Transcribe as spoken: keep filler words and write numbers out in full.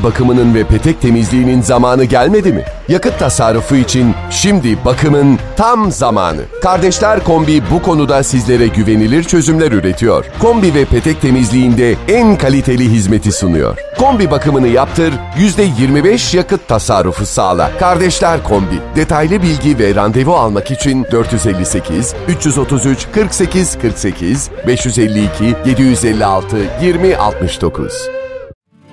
bakımının ve petek temizliğinin zamanı gelmedi mi? Yakıt tasarrufu için şimdi bakımın tam zamanı. Kardeşler Kombi bu konuda sizlere güvenilir çözümler üretiyor. Kombi ve petek temizliğinde en kaliteli hizmeti sunuyor. Kombi bakımını yaptır, yüzde yirmi beş yakıt tasarrufu sağla. Kardeşler Kombi. Detaylı bilgi ve randevu almak için dört yüz elli sekiz, üç yüz otuz üç, kırk sekiz kırk sekiz, beş yüz elli iki, yedi yüz elli altı, yirmi altmış dokuz.